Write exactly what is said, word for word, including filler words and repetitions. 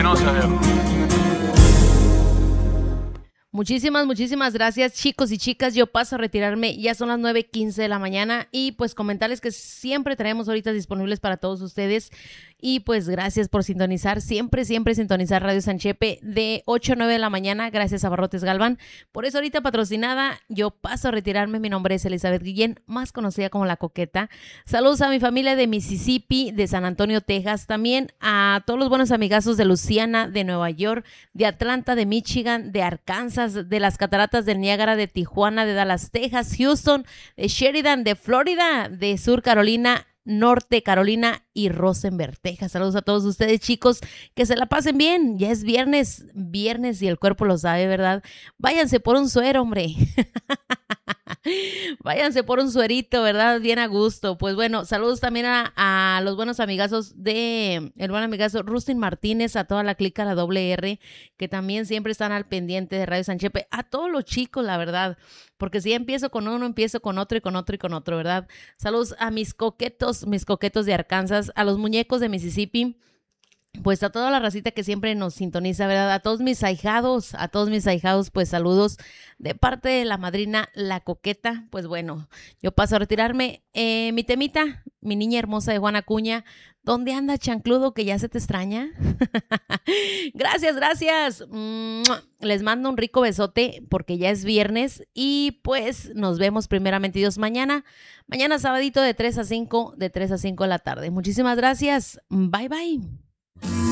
Vamos a ver. Muchísimas, muchísimas gracias, chicos y chicas. Yo paso a retirarme, ya son las nueve quince de la mañana y pues comentarles que siempre traemos ahorita disponibles para todos ustedes y pues gracias por sintonizar, siempre, siempre sintonizar Radio Sanchepe de ocho a nueve de la mañana, gracias a Barrotes Galván. Por eso ahorita patrocinada, yo paso a retirarme. Mi nombre es Elizabeth Guillén, más conocida como La Coqueta. Saludos a mi familia de Mississippi, de San Antonio, Texas, también a todos los buenos amigazos de Luciana, de Nueva York, de Atlanta, de Michigan, de Arkansas, de las cataratas del Niágara, de Tijuana, de Dallas, Texas, Houston, de Sheridan, de Florida, de Sur Carolina, Norte Carolina y Rosenberg, Texas. Saludos a todos ustedes, chicos, que se la pasen bien. Ya es viernes, viernes y el cuerpo lo sabe, ¿verdad? Váyanse por un suero, hombre. Váyanse por un suerito, ¿verdad? Bien a gusto. Pues bueno, saludos también a, a los buenos amigazos de el buen amigazo Rustin Martínez, a toda la clica, la doble R, que también siempre están al pendiente de Radio Sanchepe, a todos los chicos, la verdad, porque si empiezo con uno, empiezo con otro y con otro y con otro, ¿verdad? Saludos a mis coquetos, mis coquetos de Arkansas, a los muñecos de Mississippi, pues a toda la racita que siempre nos sintoniza, ¿verdad? A todos mis ahijados, a todos mis ahijados, pues saludos de parte de la madrina La Coqueta. Pues bueno, yo paso a retirarme. Eh, mi temita, mi niña hermosa de Juana Acuña, ¿dónde anda chancludo que ya se te extraña? Gracias, gracias. Les mando un rico besote porque ya es viernes y pues nos vemos primeramente Dios mañana. Mañana sabadito de tres a cinco, de tres a cinco de la tarde. Muchísimas gracias. Bye, bye.